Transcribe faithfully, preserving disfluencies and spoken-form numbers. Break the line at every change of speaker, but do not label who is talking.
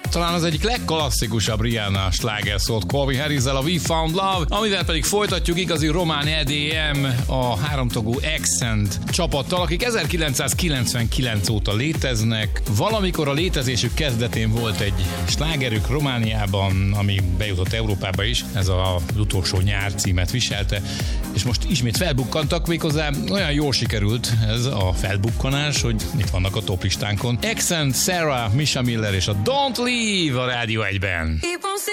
Talán az egyik legklasszikusabb Rihanna sláger szólt Calvin Harris-zel, a We Found Love, amivel pedig folytatjuk igazi román E D M a háromtagú Accent csapattal, akik ezerkilencszázkilencvenkilenc óta léteznek. Valamikor a létezésük kezdetén volt egy slágerük Romániában, ami bejutott Európába is, ez az utolsó nyár címet viselte, és most ismét felbukkantak, méghozzá olyan jól sikerült ez a felbukkanás, hogy itt vannak a toplistánkon. Accent, Sarah, Misha Miller és a Don't Leave a Rádió egyben.